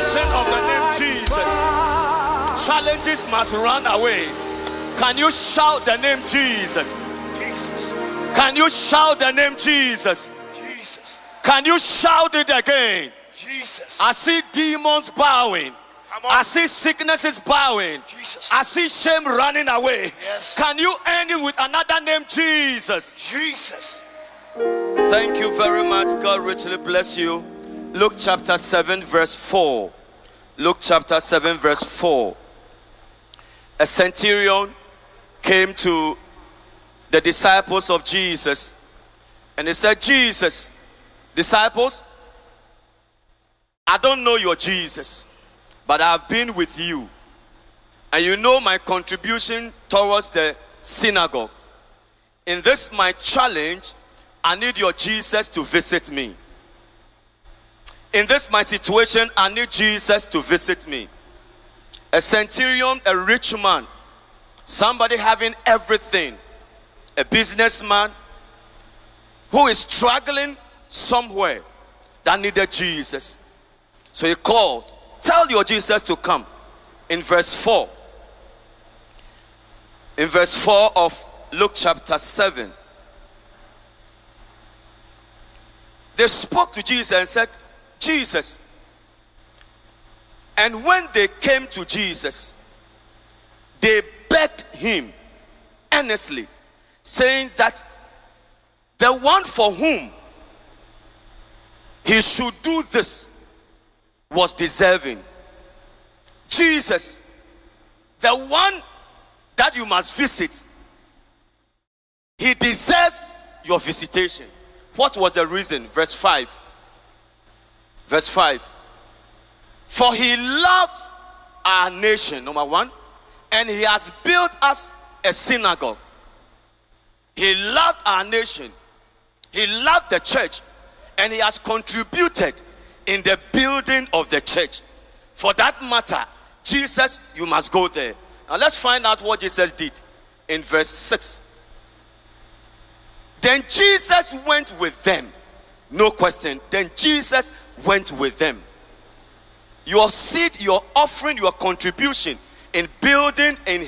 mention of the name Jesus, challenges must run away. Can you shout the name Jesus? Jesus. Can you shout the name Jesus? Jesus. Can you shout it again? Jesus. I see demons bowing. I see sicknesses bowing. Jesus. I see shame running away. Yes. Can you end it with another name, Jesus? Jesus. Thank you very much. God richly bless you. Luke chapter 7 verse 4. Luke chapter 7 verse 4. A centurion came to the disciples of Jesus and he said, Jesus, disciples, I don't know your Jesus, but I've been with you. And you know my contribution towards the synagogue. In this my challenge, I need your Jesus to visit me. In this my situation, I need Jesus to visit me. A centurion, a rich man, somebody having everything, a businessman who is struggling somewhere that needed Jesus. So he called, tell your Jesus to come. In verse 4. In verse 4 of Luke chapter 7. They spoke to Jesus and said, Jesus. And when they came to Jesus, they begged him earnestly, saying that the one for whom he should do this was deserving. Jesus, the one that you must visit, he deserves your visitation. What was the reason? Verse 5. Verse 5. For he loved our nation, number one, and he has built us a synagogue. He loved our nation. He loved the church, and he has contributed in the building of the church. For that matter, Jesus, you must go there. Now let's find out what Jesus did in verse 6. Then Jesus went with them. No question. Then Jesus went with them. Your seed, your offering, your contribution in building, in